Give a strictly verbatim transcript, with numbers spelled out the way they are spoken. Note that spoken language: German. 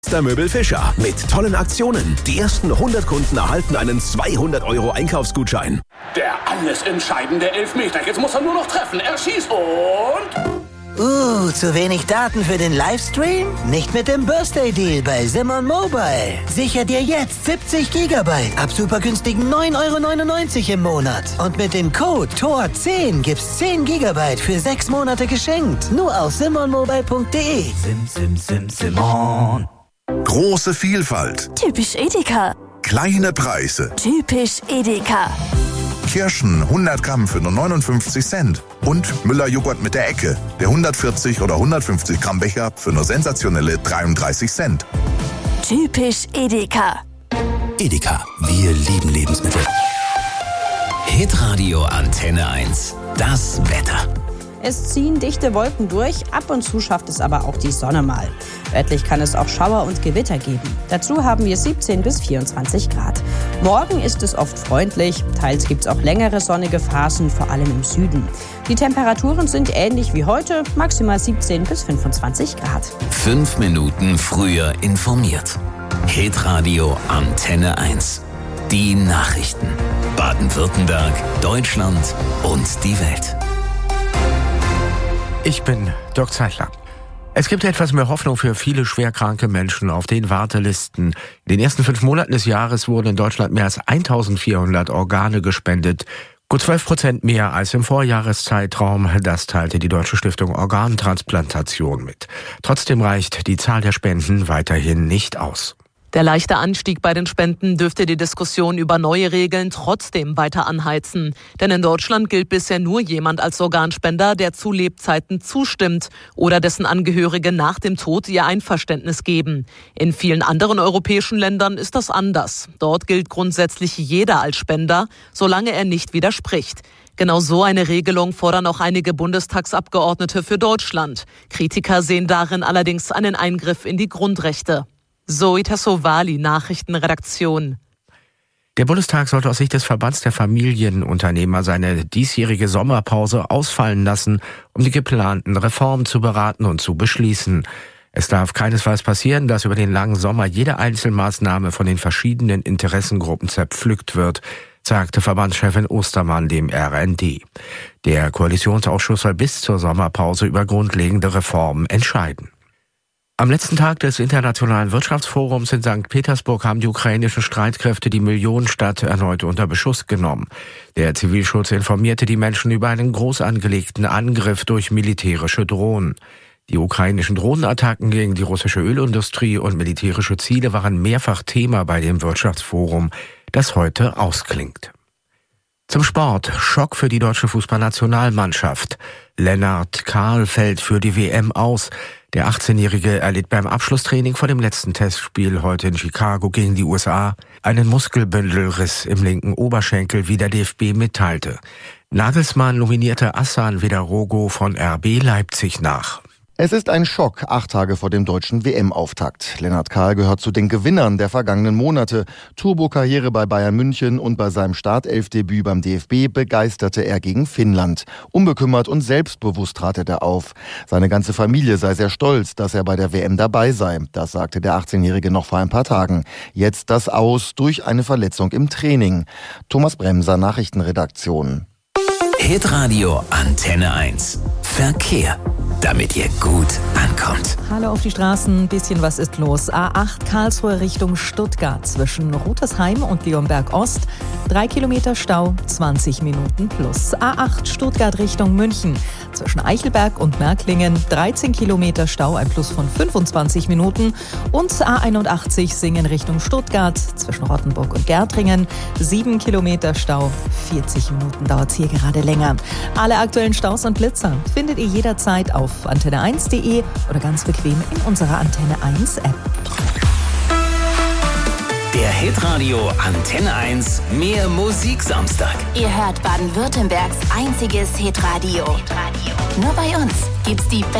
Der Möbel Fischer mit tollen Aktionen. Die ersten hundert Kunden erhalten einen zweihundert Euro Einkaufsgutschein. Der alles entscheidende Elfmeter. Jetzt muss er nur noch treffen. Er schießt und... Uh, zu wenig Daten für den Livestream? Nicht mit dem Birthday Deal bei Simon Mobile. Sicher dir jetzt siebzig Gigabyte ab super günstigen neun Euro neunundneunzig im Monat. Und mit dem Code T O R zehn gibt's zehn Gigabyte für sechs Monate geschenkt. Nur auf simon mobile punkt de. Sim, sim, sim, Simon. Große Vielfalt. Typisch Edeka. Kleine Preise. Typisch Edeka. Kirschen hundert Gramm für nur neunundfünfzig Cent. Und Müller-Joghurt mit der Ecke. Der hundertvierzig oder hundertfünfzig Gramm Becher für nur sensationelle dreiunddreißig Cent. Typisch Edeka. Edeka, wir lieben Lebensmittel. Hitradio Antenne eins. Das Wetter. Es ziehen dichte Wolken durch, ab und zu schafft es aber auch die Sonne mal. Örtlich kann es auch Schauer und Gewitter geben. Dazu haben wir siebzehn bis vierundzwanzig Grad. Morgen ist es oft freundlich, teils gibt es auch längere sonnige Phasen, vor allem im Süden. Die Temperaturen sind ähnlich wie heute, maximal siebzehn bis fünfundzwanzig Grad. Fünf Minuten früher informiert. Hitradio Antenne eins. Die Nachrichten. Baden-Württemberg, Deutschland und die Welt. Ich bin Dirk Zeitler. Es gibt etwas mehr Hoffnung für viele schwerkranke Menschen auf den Wartelisten. In den ersten fünf Monaten des Jahres wurden in Deutschland mehr als eintausendvierhundert Organe gespendet. Gut zwölf Prozent mehr als im Vorjahreszeitraum. Das teilte die Deutsche Stiftung Organtransplantation mit. Trotzdem reicht die Zahl der Spenden weiterhin nicht aus. Der leichte Anstieg bei den Spenden dürfte die Diskussion über neue Regeln trotzdem weiter anheizen. Denn in Deutschland gilt bisher nur jemand als Organspender, der zu Lebzeiten zustimmt oder dessen Angehörige nach dem Tod ihr Einverständnis geben. In vielen anderen europäischen Ländern ist das anders. Dort gilt grundsätzlich jeder als Spender, solange er nicht widerspricht. Genau so eine Regelung fordern auch einige Bundestagsabgeordnete für Deutschland. Kritiker sehen darin allerdings einen Eingriff in die Grundrechte. Zoe Tassovali, Nachrichtenredaktion. Der Bundestag sollte aus Sicht des Verbands der Familienunternehmer seine diesjährige Sommerpause ausfallen lassen, um die geplanten Reformen zu beraten und zu beschließen. Es darf keinesfalls passieren, dass über den langen Sommer jede Einzelmaßnahme von den verschiedenen Interessengruppen zerpflückt wird, sagte Verbandschefin Ostermann dem R N D. Der Koalitionsausschuss soll bis zur Sommerpause über grundlegende Reformen entscheiden. Am letzten Tag des Internationalen Wirtschaftsforums in Sankt Petersburg haben die ukrainischen Streitkräfte die Millionenstadt erneut unter Beschuss genommen. Der Zivilschutz informierte die Menschen über einen groß angelegten Angriff durch militärische Drohnen. Die ukrainischen Drohnenattacken gegen die russische Ölindustrie und militärische Ziele waren mehrfach Thema bei dem Wirtschaftsforum, das heute ausklingt. Zum Sport. Schock für die deutsche Fußballnationalmannschaft. Lennart Kahl fällt für die W M aus. Der achtzehnjährige erlitt beim Abschlusstraining vor dem letzten Testspiel heute in Chicago gegen die U S A einen Muskelbündelriss im linken Oberschenkel, wie der D F B mitteilte. Nagelsmann nominierte Assan Vederogo von R B Leipzig nach. Es ist ein Schock, acht Tage vor dem deutschen W M-Auftakt. Lennart Kahl gehört zu den Gewinnern der vergangenen Monate. Turbo-Karriere bei Bayern München und bei seinem Startelfdebüt beim D F B begeisterte er gegen Finnland. Unbekümmert und selbstbewusst trat er auf. Seine ganze Familie sei sehr stolz, dass er bei der W M dabei sei. Das sagte der achtzehnjährige noch vor ein paar Tagen. Jetzt das Aus durch eine Verletzung im Training. Thomas Bremser, Nachrichtenredaktion. Hitradio Antenne eins. Verkehr, damit ihr gut ankommt. Hallo auf die Straßen, ein bisschen was ist los. A acht Karlsruhe Richtung Stuttgart zwischen Rotesheim und Leonberg Ost. Drei Kilometer Stau, zwanzig Minuten plus. A acht Stuttgart Richtung München zwischen Eichelberg und Märklingen. dreizehn Kilometer Stau, ein Plus von fünfundzwanzig Minuten. Und A einundachtzig Singen Richtung Stuttgart zwischen Rottenburg und Gärtringen. sieben Kilometer Stau, vierzig Minuten dauert es hier gerade länger. Alle aktuellen Staus und Blitzer findet ihr jederzeit auf antenne eins punkt de oder ganz bequem in unserer Antenne eins App. Der Hitradio Antenne eins Mehr Musik Samstag. Ihr hört Baden-Württembergs einziges Hitradio. Hitradio. Nur bei uns gibt's die